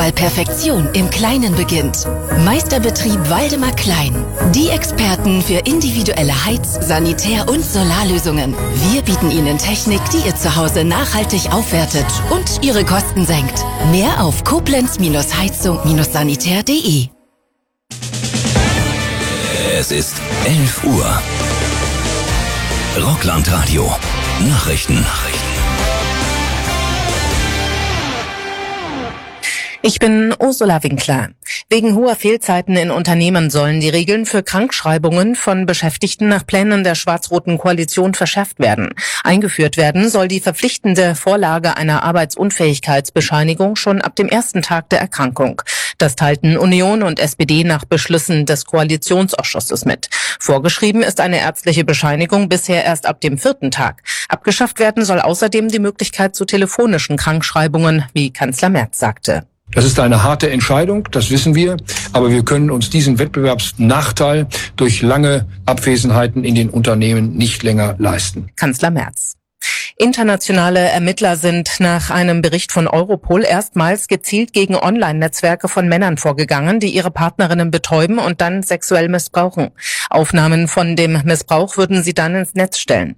weil Perfektion im Kleinen beginnt. Meisterbetrieb Waldemar Klein. Die Experten für individuelle Heiz-, Sanitär- und Solarlösungen. Wir bieten Ihnen Technik, die Ihr Zuhause nachhaltig aufwertet und Ihre Kosten senkt. Mehr auf koblenz-heizung-sanitär.de. Es ist 11 Uhr. Rockland-Radio. Nachrichten. Ich bin Ursula Winkler. Wegen hoher Fehlzeiten in Unternehmen sollen die Regeln für Krankschreibungen von Beschäftigten nach Plänen der schwarz-roten Koalition verschärft werden. Eingeführt werden soll die verpflichtende Vorlage einer Arbeitsunfähigkeitsbescheinigung schon ab dem ersten Tag der Erkrankung. Das teilten Union und SPD nach Beschlüssen des Koalitionsausschusses mit. Vorgeschrieben ist eine ärztliche Bescheinigung bisher erst ab dem 4. Tag. Abgeschafft werden soll außerdem die Möglichkeit zu telefonischen Krankschreibungen, wie Kanzler Merz sagte. Das ist eine harte Entscheidung, das wissen wir, aber wir können uns diesen Wettbewerbsnachteil durch lange Abwesenheiten in den Unternehmen nicht länger leisten. Kanzler Merz. Internationale Ermittler sind nach einem Bericht von Europol erstmals gezielt gegen Online-Netzwerke von Männern vorgegangen, die ihre Partnerinnen betäuben und dann sexuell missbrauchen. Aufnahmen von dem Missbrauch würden sie dann ins Netz stellen.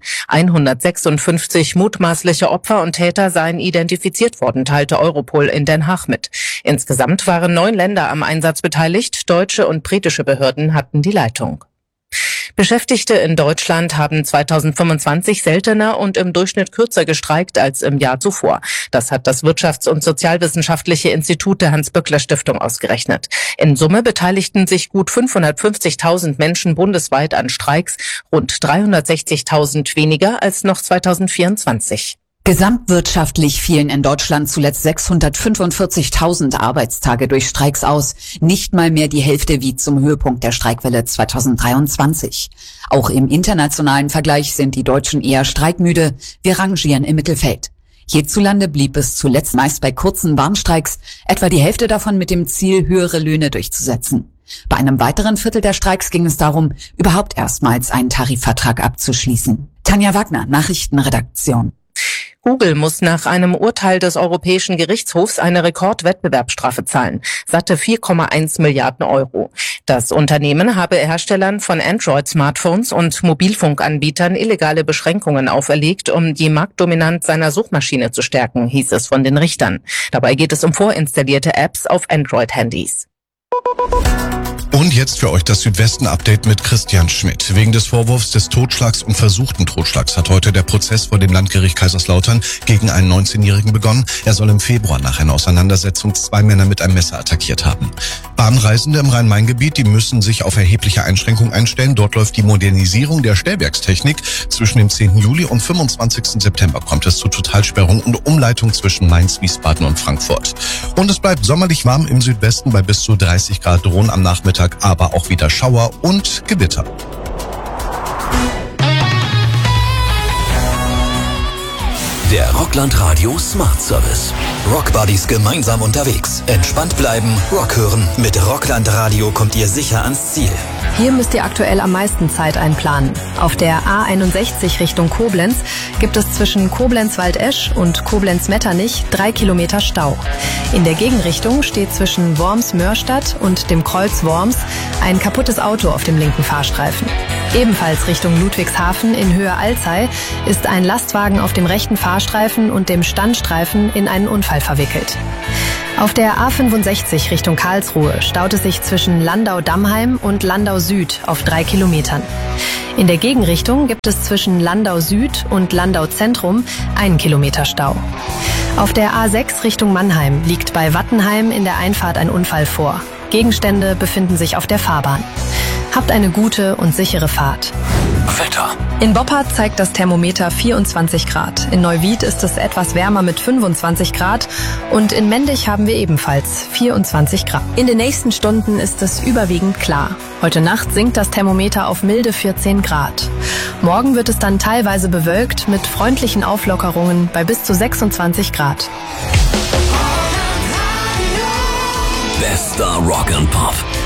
156 mutmaßliche Opfer und Täter seien identifiziert worden, teilte Europol in Den Haag mit. Insgesamt waren 9 Länder am Einsatz beteiligt. Deutsche und britische Behörden hatten die Leitung. Beschäftigte in Deutschland haben 2025 seltener und im Durchschnitt kürzer gestreikt als im Jahr zuvor. Das hat das Wirtschafts- und Sozialwissenschaftliche Institut der Hans-Böckler-Stiftung ausgerechnet. In Summe beteiligten sich gut 550.000 Menschen bundesweit an Streiks, rund 360.000 weniger als noch 2024. Gesamtwirtschaftlich fielen in Deutschland zuletzt 645.000 Arbeitstage durch Streiks aus. Nicht mal mehr die Hälfte wie zum Höhepunkt der Streikwelle 2023. Auch im internationalen Vergleich sind die Deutschen eher streikmüde. Wir rangieren im Mittelfeld. Hierzulande blieb es zuletzt meist bei kurzen Warnstreiks, etwa die Hälfte davon mit dem Ziel, höhere Löhne durchzusetzen. Bei einem weiteren Viertel der Streiks ging es darum, überhaupt erstmals einen Tarifvertrag abzuschließen. Tanja Wagner, Nachrichtenredaktion. Google muss nach einem Urteil des Europäischen Gerichtshofs eine Rekordwettbewerbsstrafe zahlen, satte 4,1 Milliarden Euro. Das Unternehmen habe Herstellern von Android-Smartphones und Mobilfunkanbietern illegale Beschränkungen auferlegt, um die Marktdominanz seiner Suchmaschine zu stärken, hieß es von den Richtern. Dabei geht es um vorinstallierte Apps auf Android-Handys. Und jetzt für euch das Südwesten-Update mit Christian Schmidt. Wegen des Vorwurfs des Totschlags und versuchten Totschlags hat heute der Prozess vor dem Landgericht Kaiserslautern gegen einen 19-Jährigen begonnen. Er soll im Februar nach einer Auseinandersetzung 2 Männer mit einem Messer attackiert haben. Bahnreisende im Rhein-Main-Gebiet, die müssen sich auf erhebliche Einschränkungen einstellen. Dort läuft die Modernisierung der Stellwerkstechnik. Zwischen dem 10. Juli und 25. September kommt es zu Totalsperrung und Umleitung zwischen Mainz, Wiesbaden und Frankfurt. Und es bleibt sommerlich warm im Südwesten bei bis zu 30 Grad, drohen am Nachmittag aber auch wieder Schauer und Gewitter. Der Rockland Radio Smart Service. Rockbuddies gemeinsam unterwegs. Entspannt bleiben, Rock hören. Mit Rockland Radio kommt ihr sicher ans Ziel. Hier müsst ihr aktuell am meisten Zeit einplanen. Auf der A61 Richtung Koblenz gibt es zwischen Koblenz-Waldesch und Koblenz-Metternich 3 Kilometer Stau. In der Gegenrichtung steht zwischen Worms-Mörstadt und dem Kreuz Worms ein kaputtes Auto auf dem linken Fahrstreifen. Ebenfalls Richtung Ludwigshafen in Höhe Alzey ist ein Lastwagen auf dem rechten Fahrstreifen und dem Standstreifen in einen Unfall verwickelt. Auf der A65 Richtung Karlsruhe staut es sich zwischen Landau-Dammheim und Landau Süd auf 3 Kilometern. In der Gegenrichtung gibt es zwischen Landau Süd und Landau Zentrum 1 Kilometer Stau. Auf der A6 Richtung Mannheim liegt bei Wattenheim in der Einfahrt ein Unfall vor. Gegenstände befinden sich auf der Fahrbahn. Habt eine gute und sichere Fahrt. Wetter. In Boppard zeigt das Thermometer 24 Grad. In Neuwied ist es etwas wärmer mit 25 Grad. Und in Mendig haben wir ebenfalls 24 Grad. In den nächsten Stunden ist es überwiegend klar. Heute Nacht sinkt das Thermometer auf milde 14 Grad. Morgen wird es dann teilweise bewölkt mit freundlichen Auflockerungen bei bis zu 26 Grad. Bester Rock and Pop.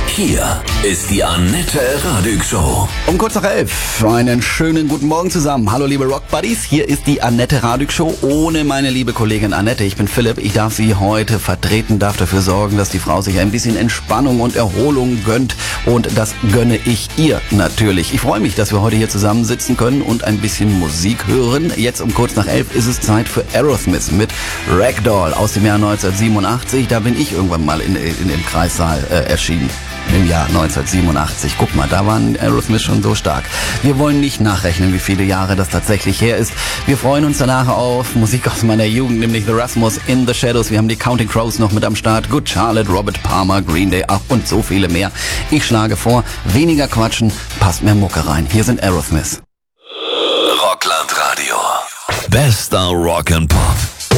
Hier ist die Annette Radig Show. Um kurz nach 11. Einen schönen guten Morgen zusammen. Hallo liebe Rock Buddies, hier ist die Annette Radig Show ohne meine liebe Kollegin Annette. Ich bin Philipp, ich darf sie heute vertreten, darf dafür sorgen, dass die Frau sich ein bisschen Entspannung und Erholung gönnt. Und das gönne ich ihr natürlich. Ich freue mich, dass wir heute hier zusammensitzen können und ein bisschen Musik hören. Jetzt um kurz nach 11 ist es Zeit für Aerosmith mit Ragdoll aus dem Jahr 1987. Da bin ich irgendwann mal in dem Kreissaal erschienen. Im Jahr 1987. Guck mal, da waren Aerosmith schon so stark. Wir wollen nicht nachrechnen, wie viele Jahre das tatsächlich her ist. Wir freuen uns danach auf Musik aus meiner Jugend, nämlich The Rasmus, In the Shadows. Wir haben die Counting Crows noch mit am Start. Good Charlotte, Robert Palmer, Green Day, ach und so viele mehr. Ich schlage vor, weniger quatschen, passt mehr Mucke rein. Hier sind Aerosmith. Rockland Radio. Bester Rock and Pop.